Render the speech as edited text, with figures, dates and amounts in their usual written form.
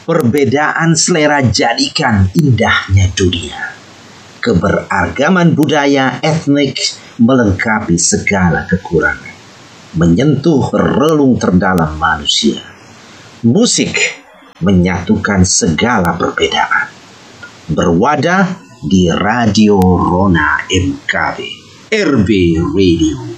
Perbedaan selera jadikan indahnya dunia. Keberagaman budaya etnik melengkapi segala kekurangan, menyentuh relung terdalam manusia. Musik menyatukan segala perbedaan. Berwadah di Radio Rona MKB, RB Radio.